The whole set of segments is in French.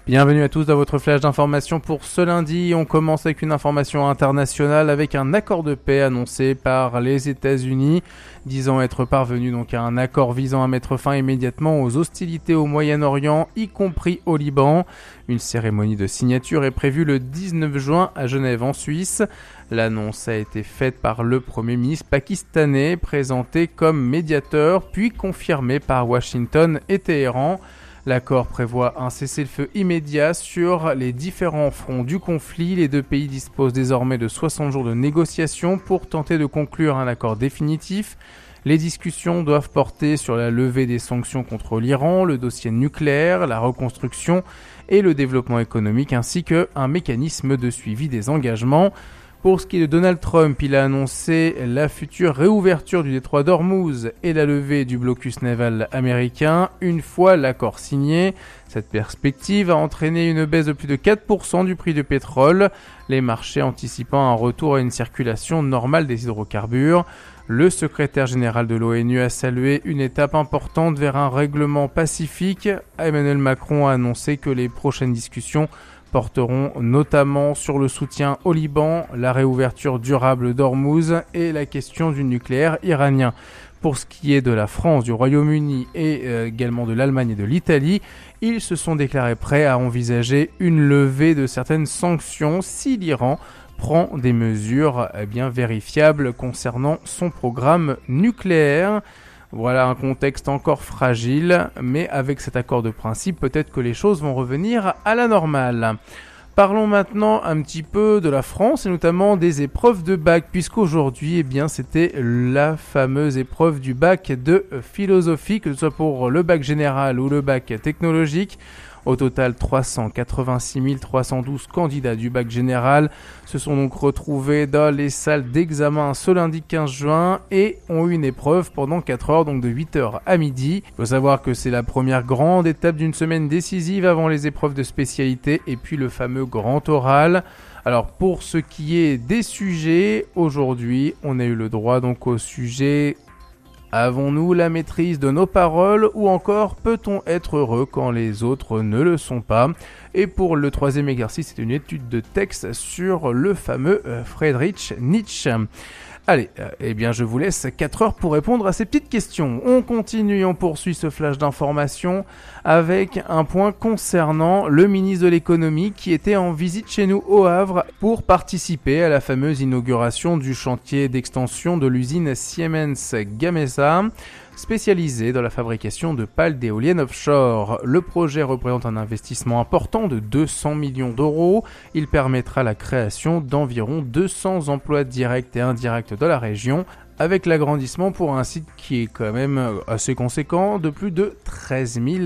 Bienvenue à tous dans votre flash d'information pour ce lundi. On commence avec une information internationale avec un accord de paix annoncé par les États-Unis, disant être parvenu donc à un accord visant à mettre fin immédiatement aux hostilités au Moyen-Orient, y compris au Liban. Une cérémonie de signature est prévue le 19 juin à Genève en Suisse. L'annonce a été faite par le Premier ministre pakistanais, présenté comme médiateur, puis confirmé par Washington et Téhéran. L'accord prévoit un cessez-le-feu immédiat sur les différents fronts du conflit. Les deux pays disposent désormais de 60 jours de négociations pour tenter de conclure un accord définitif. Les discussions doivent porter sur la levée des sanctions contre l'Iran, le dossier nucléaire, la reconstruction et le développement économique, ainsi qu'un mécanisme de suivi des engagements. Pour ce qui est de Donald Trump, il a annoncé la future réouverture du détroit d'Ormuz et la levée du blocus naval américain une fois l'accord signé. Cette perspective a entraîné une baisse de plus de 4% du prix du pétrole, les marchés anticipant un retour à une circulation normale des hydrocarbures. Le secrétaire général de l'ONU a salué une étape importante vers un règlement pacifique. Emmanuel Macron a annoncé que les prochaines discussions porteront notamment sur le soutien au Liban, la réouverture durable d'Ormuz et la question du nucléaire iranien. Pour ce qui est de la France, du Royaume-Uni et également de l'Allemagne et de l'Italie, ils se sont déclarés prêts à envisager une levée de certaines sanctions si l'Iran prend des mesures vérifiables concernant son programme nucléaire. Voilà un contexte encore fragile, mais avec cet accord de principe, peut-être que les choses vont revenir à la normale. Parlons maintenant un petit peu de la France et notamment des épreuves de bac, puisqu'aujourd'hui, c'était la fameuse épreuve du bac de philosophie, que ce soit pour le bac général ou le bac technologique. Au total, 386 312 candidats du bac général se sont donc retrouvés dans les salles d'examen ce lundi 15 juin et ont eu une épreuve pendant 4 heures, donc de 8h à midi. Il faut savoir que c'est la première grande étape d'une semaine décisive avant les épreuves de spécialité et puis le fameux grand oral. Alors pour ce qui est des sujets, aujourd'hui, on a eu le droit donc au sujet avons-nous la maîtrise de nos paroles ou encore peut-on être heureux quand les autres ne le sont pas? Et pour le troisième exercice, c'est une étude de texte sur le fameux Friedrich Nietzsche. Allez, je vous laisse 4 heures pour répondre à ces petites questions. On continue et on poursuit ce flash d'information avec un point concernant le ministre de l'économie qui était en visite chez nous au Havre pour participer à la fameuse inauguration du chantier d'extension de l'usine Siemens Gamesa, spécialisée dans la fabrication de pales d'éoliennes offshore. Le projet représente un investissement important de 200 millions d'euros. Il permettra la création d'environ 200 emplois directs et indirects dans la région, avec l'agrandissement pour un site qui est quand même assez conséquent, de plus de 13 000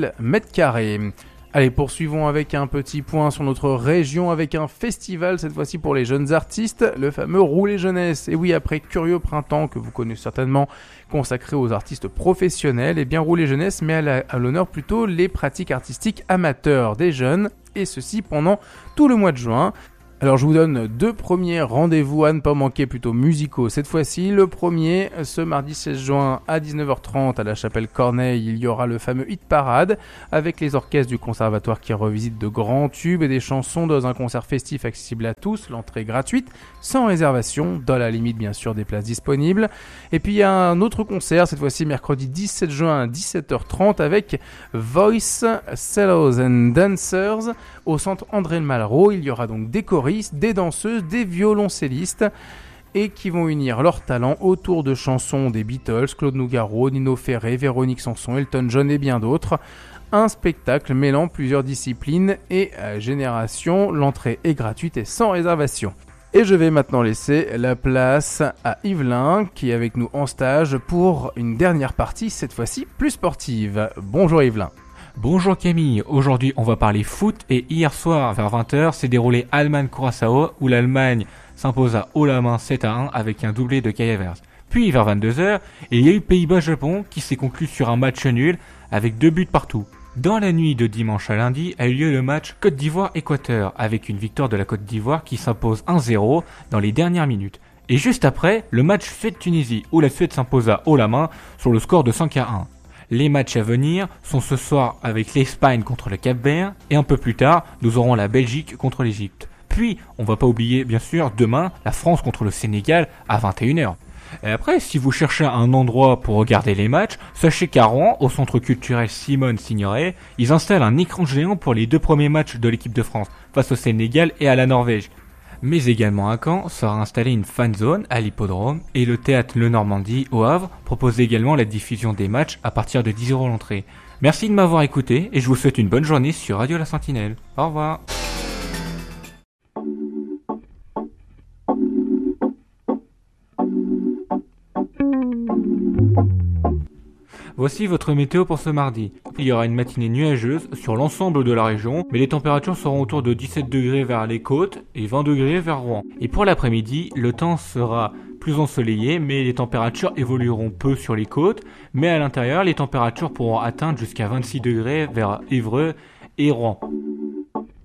m². Allez, poursuivons avec un petit point sur notre région avec un festival, cette fois-ci pour les jeunes artistes, le fameux Rouler Jeunesse. Et oui, après Curieux Printemps, que vous connaissez certainement, consacré aux artistes professionnels, Rouler Jeunesse met à l'honneur plutôt les pratiques artistiques amateurs des jeunes, et ceci pendant tout le mois de juin. Alors je vous donne 2 premiers rendez-vous à ne pas manquer, plutôt musicaux cette fois-ci. Le premier, ce mardi 16 juin à 19h30 à la Chapelle Corneille, il y aura le fameux Hit Parade avec les orchestres du conservatoire qui revisitent de grands tubes et des chansons dans un concert festif accessible à tous, l'entrée gratuite, sans réservation, dans la limite bien sûr des places disponibles. Et puis il y a un autre concert, cette fois-ci mercredi 17 juin à 17h30 avec Voice, Cellos and Dancers au centre André Malraux. Il y aura donc des choristes, des danseuses, des violoncellistes et qui vont unir leurs talents autour de chansons des Beatles, Claude Nougaro, Nino Ferré, Véronique Sanson, Elton John et bien d'autres. Un spectacle mêlant plusieurs disciplines et générations. L'entrée est gratuite et sans réservation. Et je vais maintenant laisser la place à Yvelin qui est avec nous en stage pour une dernière partie, cette fois-ci plus sportive. Bonjour Yvelin. Bonjour Camille, aujourd'hui on va parler foot et hier soir vers 20h s'est déroulé Allemagne-Curaçao où l'Allemagne s'imposa haut la main 7-1 avec un doublé de Kai Havertz. Puis vers 22h, il y a eu Pays-Bas-Japon qui s'est conclu sur un match nul avec 2 buts partout. Dans la nuit de dimanche à lundi a eu lieu le match Côte d'Ivoire-Équateur avec une victoire de la Côte d'Ivoire qui s'impose 1-0 dans les dernières minutes. Et juste après, le match Suède-Tunisie où la Suède s'imposa haut la main sur le score de 5-1. Les matchs à venir sont ce soir avec l'Espagne contre le Cap-Vert et un peu plus tard, nous aurons la Belgique contre l'Égypte. Puis, on va pas oublier bien sûr demain la France contre le Sénégal à 21h. Et après, si vous cherchez un endroit pour regarder les matchs, sachez qu'à Rouen, au centre culturel Simone Signoret, ils installent un écran géant pour les 2 premiers matchs de l'équipe de France, face au Sénégal et à la Norvège. Mais également à Caen sera installée une fan zone à l'hippodrome et le théâtre Le Normandie au Havre propose également la diffusion des matchs à partir de 10 € l'entrée. Merci de m'avoir écouté et je vous souhaite une bonne journée sur Radio La Sentinelle. Au revoir. Voici votre météo pour ce mardi. Il y aura une matinée nuageuse sur l'ensemble de la région, mais les températures seront autour de 17 degrés vers les côtes et 20 degrés vers Rouen. Et pour l'après-midi, le temps sera plus ensoleillé, mais les températures évolueront peu sur les côtes, mais à l'intérieur, les températures pourront atteindre jusqu'à 26 degrés vers Évreux et Rouen.